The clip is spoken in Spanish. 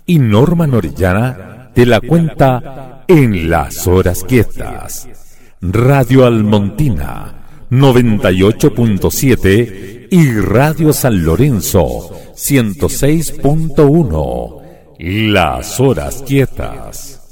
y Norma Orellana te la cuenta en Las Horas Quietas. Radio Almontina 98.7 y Radio San Lorenzo 106.1. Las Horas Quietas.